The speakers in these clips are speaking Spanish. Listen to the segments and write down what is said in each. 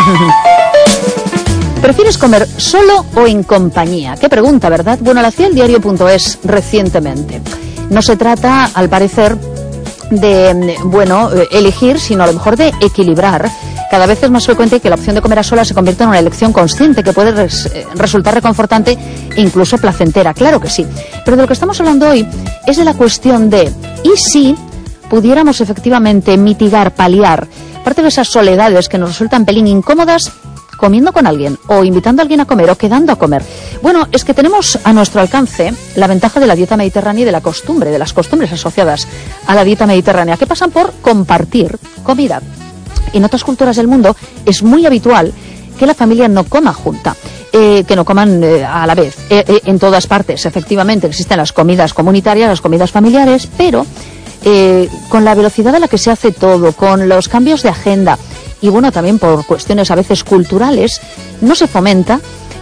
¿Prefieres comer solo o en compañía? Qué pregunta, ¿verdad? Bueno, la hacía el diario.es recientemente. No se trata, al parecer, de, elegir, sino a lo mejor de equilibrar. Cada vez es más frecuente que la opción de comer a solas se convierta en una elección consciente que puede resultar reconfortante e incluso placentera. Claro que sí. Pero de lo que estamos hablando hoy es de la cuestión de ¿y si pudiéramos efectivamente mitigar, paliar parte de esas soledades que nos resultan pelín incómodas comiendo con alguien o invitando a alguien a comer o quedando a comer? Bueno, es que tenemos a nuestro alcance la ventaja de la dieta mediterránea y de la costumbre, de las costumbres asociadas a la dieta mediterránea, que pasan por compartir comida. En otras culturas del mundo es muy habitual que la familia no coma junta, que no coman a la vez. En todas partes, efectivamente, existen las comidas comunitarias, las comidas familiares, pero con la velocidad a la que se hace todo, con los cambios de agenda y bueno, también por cuestiones a veces culturales, no se fomenta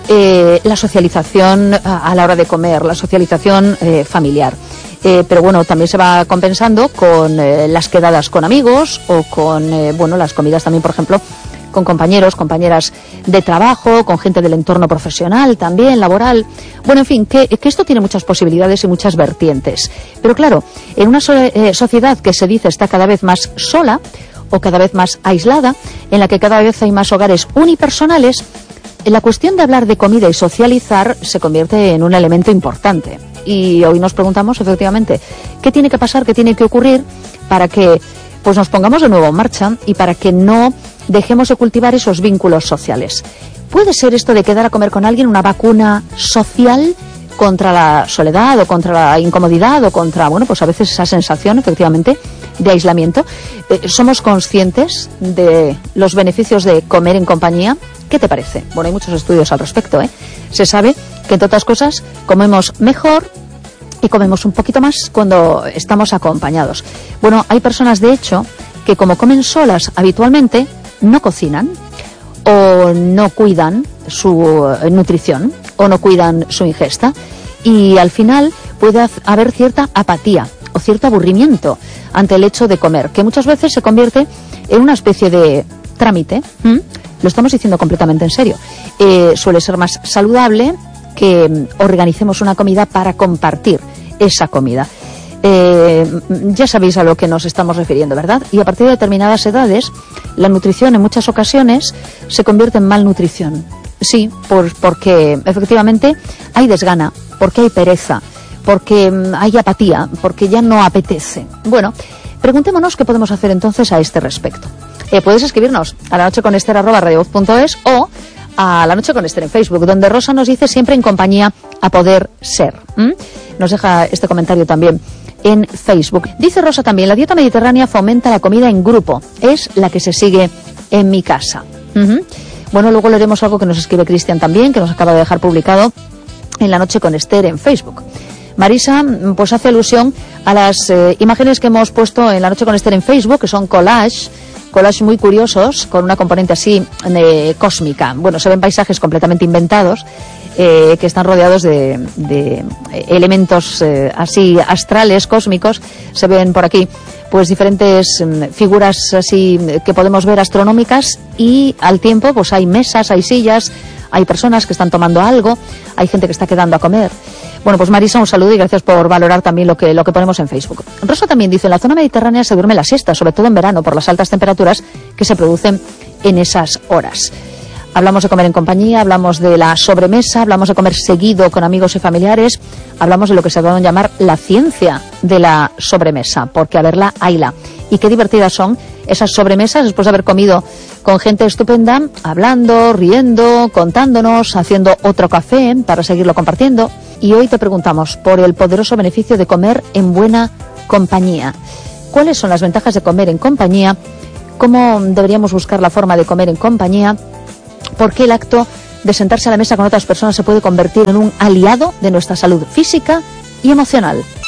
la socialización a la hora de comer, la socialización familiar. Pero bueno, también se va compensando con las quedadas con amigos o con, las comidas también, por ejemplo, con compañeros, compañeras de trabajo, con gente del entorno profesional también, laboral. Bueno, en fin, que esto tiene muchas posibilidades y muchas vertientes. Pero claro, en una sociedad que se dice está cada vez más sola o cada vez más aislada, en la que cada vez hay más hogares unipersonales, la cuestión de hablar de comida y socializar se convierte en un elemento importante. Y hoy nos preguntamos, efectivamente, ¿qué tiene que pasar, qué tiene que ocurrir para que pues nos pongamos de nuevo en marcha y para que no dejemos de cultivar esos vínculos sociales? ¿Puede ser esto de quedar a comer con alguien una vacuna social contra la soledad o contra la incomodidad o contra, pues a veces esa sensación, efectivamente, de aislamiento? ¿Somos conscientes de los beneficios de comer en compañía? ¿Qué te parece? Bueno, hay muchos estudios al respecto, ¿eh? Se sabe que, entre otras cosas, comemos mejor y comemos un poquito más cuando estamos acompañados. Bueno, hay personas, de hecho, que como comen solas habitualmente, no cocinan o no cuidan su nutrición o no cuidan su ingesta y al final puede haber cierta apatía o cierto aburrimiento ante el hecho de comer, que muchas veces se convierte en una especie de trámite. Lo estamos diciendo completamente en serio. Suele ser más saludable que organicemos una comida para compartir esa comida. Ya sabéis a lo que nos estamos refiriendo, ¿verdad? Y a partir de determinadas edades, la nutrición en muchas ocasiones se convierte en malnutrición. Sí, porque efectivamente hay desgana, porque hay pereza, porque hay apatía, porque ya no apetece. Bueno, preguntémonos qué podemos hacer entonces a este respecto. Puedes escribirnos a lanocheconester@radiovoz.es o a La Noche con Ester en Facebook, donde Rosa nos dice siempre en compañía a poder ser. Nos deja este comentario también en Facebook. Dice Rosa también, la dieta mediterránea fomenta la comida en grupo. Es la que se sigue en mi casa. Bueno, luego leeremos algo que nos escribe Cristian también, que nos acaba de dejar publicado en La Noche con Ester en Facebook. Marisa pues hace alusión a las imágenes que hemos puesto en La Noche con Ester en Facebook, que son collages muy curiosos, con una componente así cósmica. Bueno, se ven paisajes completamente inventados, que están rodeados de elementos así astrales, cósmicos. Se ven por aquí pues diferentes figuras así que podemos ver astronómicas, y al tiempo pues hay mesas, hay sillas, hay personas que están tomando algo, hay gente que está quedando a comer. Bueno, pues Marisa, un saludo y gracias por valorar también lo que ponemos en Facebook. Rosa también dice, en la zona mediterránea se duerme la siesta, sobre todo en verano, por las altas temperaturas que se producen en esas horas. Hablamos de comer en compañía, hablamos de la sobremesa, hablamos de comer seguido con amigos y familiares, hablamos de lo que se va a llamar la ciencia de la sobremesa, porque a verla, hayla. Y qué divertidas son esas sobremesas después de haber comido con gente estupenda, hablando, riendo, contándonos, haciendo otro café para seguirlo compartiendo. Y hoy te preguntamos por el poderoso beneficio de comer en buena compañía. ¿Cuáles son las ventajas de comer en compañía? ¿Cómo deberíamos buscar la forma de comer en compañía? ¿Por qué el acto de sentarse a la mesa con otras personas se puede convertir en un aliado de nuestra salud física y emocional?